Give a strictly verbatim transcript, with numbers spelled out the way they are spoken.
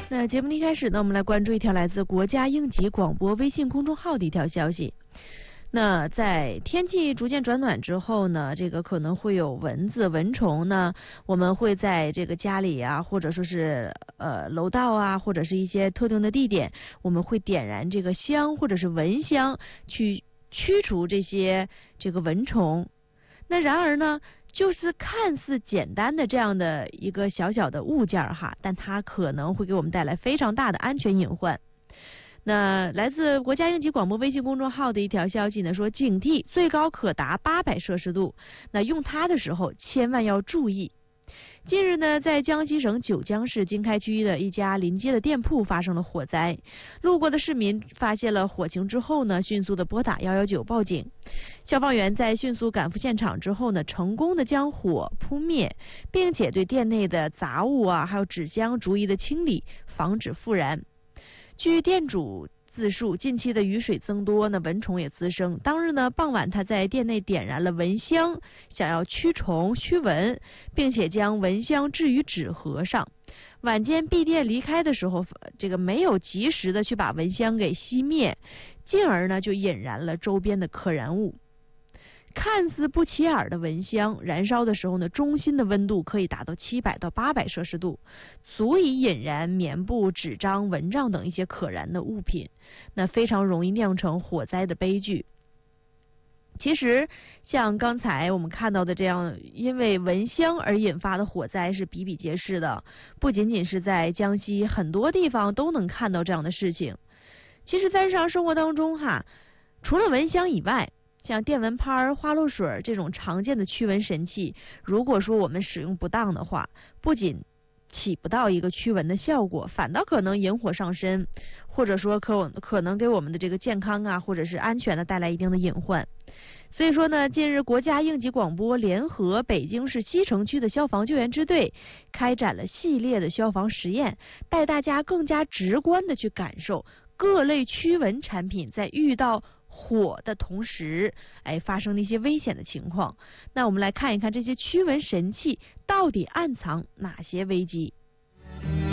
那节目的一开始呢，我们来关注一条来自国家应急广播微信公众号的一条消息。那在天气逐渐转暖之后呢，这个可能会有蚊子、蚊虫呢，我们会在这个家里啊，或者说是呃楼道啊，或者是一些特定的地点，我们会点燃这个香或者是蚊香去驱除这些这个蚊虫。那然而呢，就是看似简单的这样的一个小小的物件哈，但它可能会给我们带来非常大的安全隐患。那来自国家应急广播微信公众号的一条消息呢，说警惕最高可达八百摄氏度，那用它的时候千万要注意。近日呢，在江西省九江市经开区的一家临街的店铺发生了火灾，路过的市民发现了火情之后呢，迅速的拨打一一九报警。消防员在迅速赶赴现场之后呢，成功的将火扑灭，并且对店内的杂物啊，还有纸箱逐一的清理，防止复燃。据店主自述，近期的雨水增多呢，蚊虫也滋生。当日呢，傍晚他在店内点燃了蚊香，想要驱虫驱蚊，并且将蚊香置于纸盒上。晚间闭店离开的时候，这个没有及时的去把蚊香给熄灭，进而呢就引燃了周边的可燃物。看似不起眼的蚊香燃烧的时候呢，中心的温度可以达到七百到八百摄氏度，足以引燃棉布、纸张、蚊帐等一些可燃的物品，那非常容易酿成火灾的悲剧。其实像刚才我们看到的这样因为蚊香而引发的火灾是比比皆是的，不仅仅是在江西，很多地方都能看到这样的事情。其实在日常生活当中哈，除了蚊香以外，像电蚊拍、花露水这种常见的驱蚊神器，如果说我们使用不当的话，不仅起不到一个驱蚊的效果，反倒可能引火上身，或者说可可能给我们的这个健康啊，或者是安全的带来一定的隐患。所以说呢，近日国家应急广播联合北京市西城区的消防救援支队开展了系列的消防实验，带大家更加直观的去感受各类驱蚊产品在遇到火的同时，哎，发生了一些危险的情况。那我们来看一看这些驱蚊神器到底暗藏哪些危机。